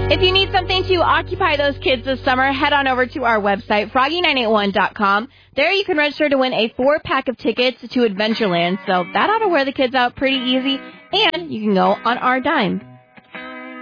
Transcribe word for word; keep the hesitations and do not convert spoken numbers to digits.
If you need something to occupy those kids this summer, head on over to our website, froggy nine eight one dot com. There you can register to win a four-pack of tickets to Adventureland, so that ought to wear the kids out pretty easy, and you can go on our dime.